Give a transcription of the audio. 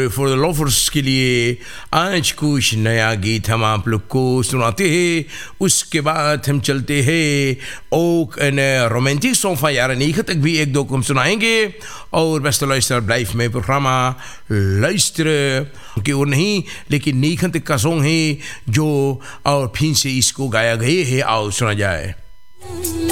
For the lovers के लिए आज कुछ नया गीत हम आप लोग को सुनाते हैं। उसके बाद हम चलते हैं ook een romantiek song van jaren 90 भी एक दो को हम सुनाएंगे। और beste luisteraar blijf mijn programma luisteren की ओर नहीं, लेकिन 90 का सॉन्ग है जो और फिर से इसको गाया गया है, आओ सुना जाए।